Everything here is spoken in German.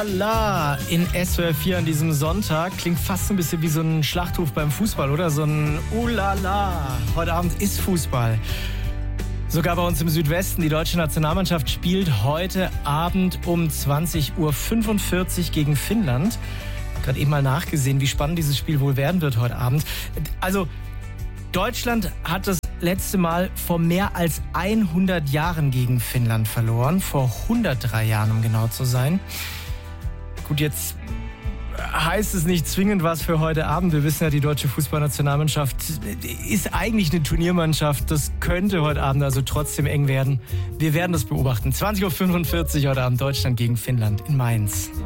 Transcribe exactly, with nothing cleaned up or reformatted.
la in S W R vier an diesem Sonntag. Klingt fast ein bisschen wie so ein Schlachtruf beim Fußball, oder? So ein Ulala. Heute Abend ist Fußball. Sogar bei uns im Südwesten. Die deutsche Nationalmannschaft spielt heute Abend um zwanzig Uhr fünfundvierzig gegen Finnland. Gerade eben mal nachgesehen, wie spannend dieses Spiel wohl werden wird heute Abend. Also, Deutschland hat das letzte Mal vor mehr als hundert Jahren gegen Finnland verloren. Vor hundertdrei Jahren, um genau zu sein. Gut, jetzt heißt es nicht zwingend was für heute Abend. Wir wissen ja, die deutsche Fußballnationalmannschaft ist eigentlich eine Turniermannschaft. Das könnte heute Abend also trotzdem eng werden. Wir werden das beobachten. zwanzig Uhr fünfundvierzig heute Abend Deutschland gegen Finnland in Mainz.